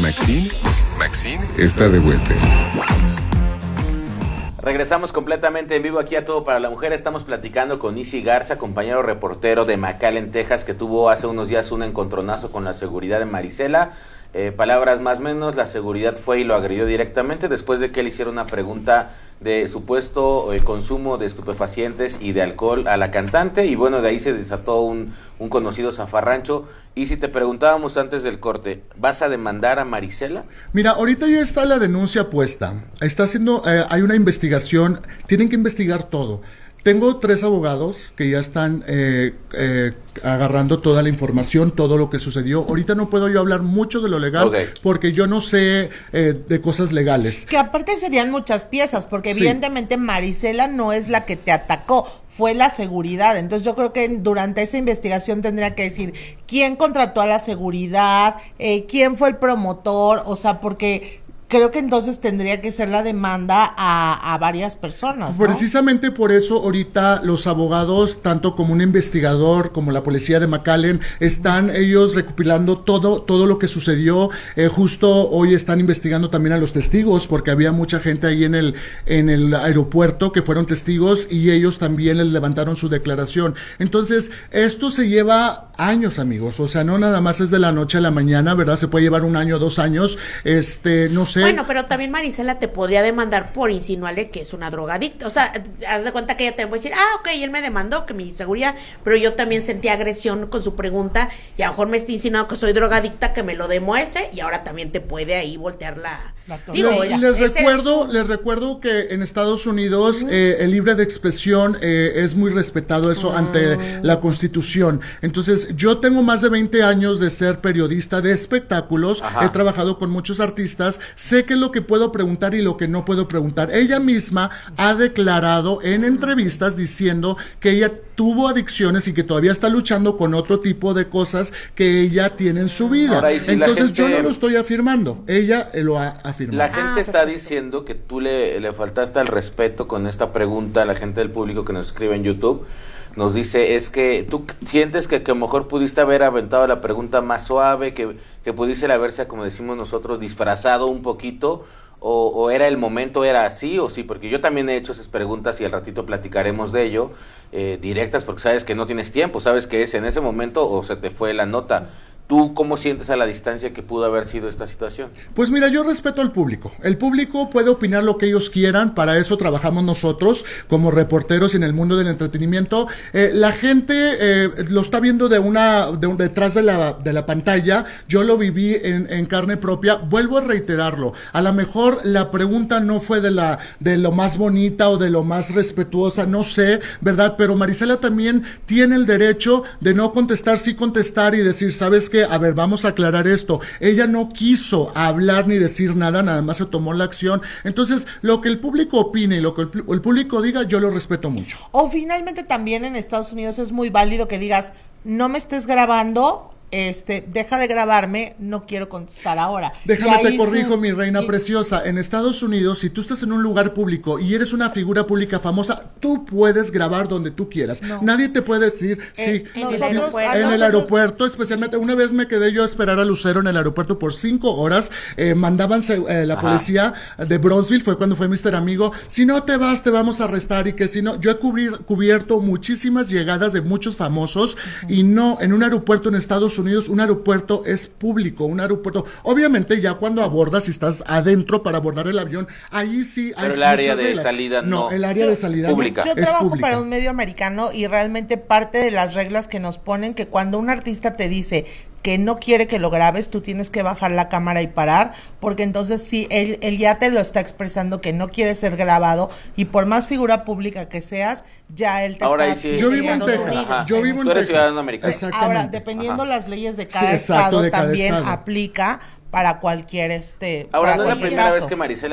Maxine está de vuelta. Regresamos completamente en vivo aquí a Todo para la Mujer. Estamos platicando con Isi Garza, compañero reportero de McAllen, Texas, que tuvo hace unos días un encontronazo con la seguridad de Marisela. Palabras más menos, la seguridad fue y lo agredió directamente después de que le hiciera una pregunta de supuesto consumo de estupefacientes y de alcohol a la cantante, y bueno, de ahí se desató un conocido zafarrancho. Y si te preguntábamos antes del corte, ¿vas a demandar a Marisela? Mira, ahorita ya está la denuncia puesta, está haciendo, hay una investigación, tienen que investigar todo. Tengo 3 abogados que ya están agarrando toda la información, todo lo que sucedió. Ahorita no puedo yo hablar mucho de lo legal, porque yo no sé de cosas legales. Que aparte serían muchas piezas, porque evidentemente Marisela no es la que te atacó, fue la seguridad. Entonces yo creo que durante esa investigación tendría que decir quién contrató a la seguridad, quién fue el promotor, o sea, porque creo que entonces tendría que ser la demanda a varias personas, ¿no? Precisamente por eso ahorita los abogados, tanto como un investigador, como la policía de McAllen, están ellos recopilando todo lo que sucedió. Justo hoy están investigando también a los testigos, porque había mucha gente ahí en el aeropuerto que fueron testigos, y ellos también les levantaron su declaración. Entonces, esto se lleva años, amigos, o sea, no nada más es de la noche a la mañana, ¿verdad? Se puede llevar 1 año, 2 años, no sé. Bueno, pero también Marisela te podría demandar por insinuarle que es una drogadicta. O sea, haz de cuenta que ella te puede decir, ok, él me demandó, que mi seguridad, pero yo también sentí agresión con su pregunta, y a lo mejor me está insinuando que soy drogadicta, que me lo demuestre, y ahora también te puede ahí voltear la... Les recuerdo que en Estados Unidos el libre de expresión es muy respetado eso ante la Constitución. Entonces, yo tengo más de 20 años de ser periodista de espectáculos. He trabajado con muchos artistas, sé qué es lo que puedo preguntar y lo que no puedo preguntar. Ella misma ha declarado en entrevistas diciendo que ella tuvo adicciones y que todavía está luchando con otro tipo de cosas que ella tiene en su vida. Ahora, si entonces yo no lo estoy afirmando, ella lo ha afirmado. La gente está diciendo que tú le faltaste al respeto con esta pregunta a la gente del público que nos escribe en YouTube. Nos dice, es que tú sientes que a lo mejor pudiste haber aventado la pregunta más suave, que pudiese haberse, como decimos nosotros, disfrazado un poquito, o era el momento, era así o sí, porque yo también he hecho esas preguntas y al ratito platicaremos de ello, directas, porque sabes que no tienes tiempo, sabes que es en ese momento o se te fue la nota. ¿Tú cómo sientes a la distancia que pudo haber sido esta situación? Pues mira, yo respeto al público. El público puede opinar lo que ellos quieran, para eso trabajamos nosotros como reporteros en el mundo del entretenimiento. La gente lo está viendo detrás de la pantalla. Yo lo viví en carne propia. Vuelvo a reiterarlo. A lo mejor la pregunta no fue de lo más bonita o de lo más respetuosa, no sé, ¿verdad? Pero Marisela también tiene el derecho de no contestar, sí contestar y decir, ¿sabes qué? A ver, vamos a aclarar esto. Ella no quiso hablar ni decir nada más se tomó la acción. Entonces, lo que el público opine y lo que el público diga, yo lo respeto mucho. O finalmente también en Estados Unidos es muy válido que digas, no me estés grabando, deja de grabarme, no quiero contestar ahora. Déjame te corrijo, mi reina preciosa. En Estados Unidos, si tú estás en un lugar público y eres una figura pública famosa, tú puedes grabar donde tú quieras. No. Nadie te puede decir, en el aeropuerto, especialmente, una vez me quedé yo a esperar a Lucero en el aeropuerto por 5 horas, mandaban la policía de Bronzeville, fue cuando fue Mr. Amigo, si no te vas, te vamos a arrestar, y que si no, yo he cubierto muchísimas llegadas de muchos famosos, y no, en un aeropuerto en Estados Unidos, un aeropuerto es público, un aeropuerto, obviamente ya cuando abordas y estás adentro para abordar el avión, ahí sí hay. Pero el área de salida no. El área de salida pública. Yo trabajo para un medio americano y realmente parte de las reglas que nos ponen, que cuando un artista te dice que no quiere que lo grabes, tú tienes que bajar la cámara y parar, porque entonces sí, él ya te lo está expresando que no quiere ser grabado, y por más figura pública que seas, ya él te está... Sí, yo vivo en Texas, tú eres ciudadano americano. Ahora, dependiendo las leyes de cada estado, también aplica para cualquier Ahora, para no es la cualquier primera caso. vez que Marisela